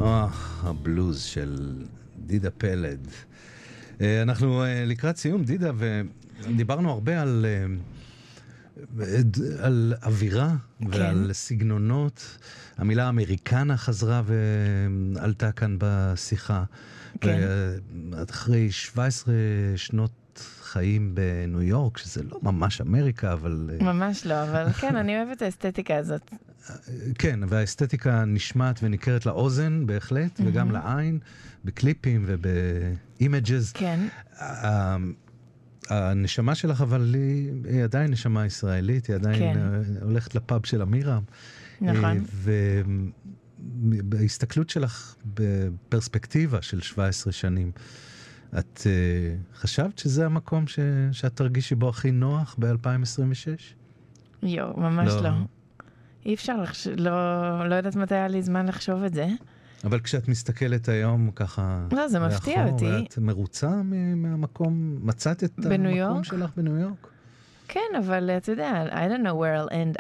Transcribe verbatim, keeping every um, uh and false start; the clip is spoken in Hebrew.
אה, הבלוז של דידה פלד. אנחנו לקראת סיום, דידה, ודיברנו הרבה על, על אווירה ועל כן. סגנונות. המילה אמריקנה חזרה ועלתה כאן בשיחה. כן. ואחרי שבע עשרה שנות חיים בניו יורק, שזה לא ממש אמריקה, אבל... ממש לא, אבל כן, אני אוהבת את האסתטיקה הזאת. כן, והאסתטיקה נשמעת וניכרת לאוזן בהחלט, mm-hmm. וגם לעין, בקליפים ובאימג'ז. כן. הנשמה שלך, אבל היא עדיין נשמה ישראלית, היא עדיין כן. הולכת לפאב של אמירה. נכון. ובהסתכלות שלך בפרספקטיבה של שבע עשרה שנים, את uh, חשבת שזה המקום ש... שאת תרגישי בו הכי נוח ב-אלפיים עשרים ושש? יו, ממש לא. לא. אי אפשר לחש... לא, לא יודעת מתי היה לי זמן לחשוב את זה. אבל כשאת מסתכלת היום ככה... לא, זה מפתיע אותי. את מרוצה מהמקום, מצאת את המקום יורק? שלך בניו יורק? כן, אבל אתה יודע, I don't know where I'll end